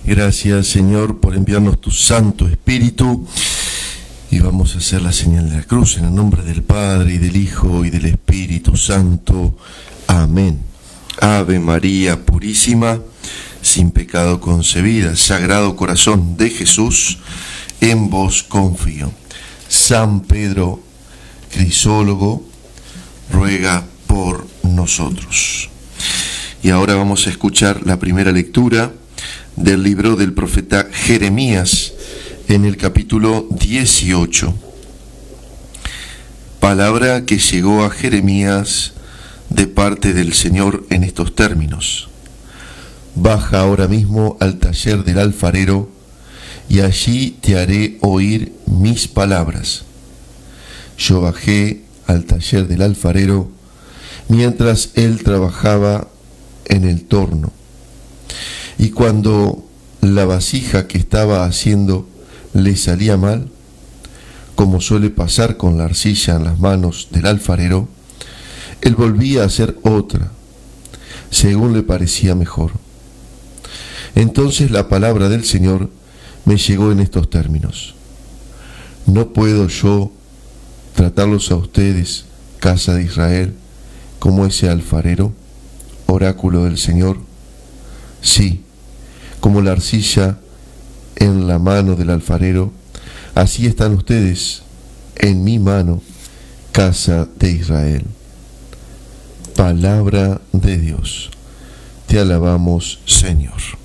Gracias, Señor, por enviarnos tu Santo Espíritu. Y vamos a hacer la señal de la cruz en el nombre del Padre, y del Hijo, y del Espíritu Santo. Amén. Ave María Purísima, sin pecado concebida, Sagrado Corazón de Jesús, en vos confío. San Pedro Crisólogo, ruega por nosotros. Y ahora vamos a escuchar la primera lectura del libro del profeta Jeremías, en el capítulo 18. Palabra que llegó a Jeremías de parte del Señor en estos términos: baja ahora mismo al taller del alfarero, y allí te haré oír mis palabras. Yo bajé al taller del alfarero mientras él trabajaba en el torno, y cuando la vasija que estaba haciendo le salía mal, como suele pasar con la arcilla en las manos del alfarero, él volvía a hacer otra, según le parecía mejor. Entonces la palabra del Señor me llegó en estos términos: ¿no puedo yo tratarlos a ustedes, casa de Israel, como ese alfarero, oráculo del Señor? Sí, como la arcilla en la mano del alfarero, así están ustedes en mi mano, casa de Israel. Palabra de Dios. Te alabamos, Señor.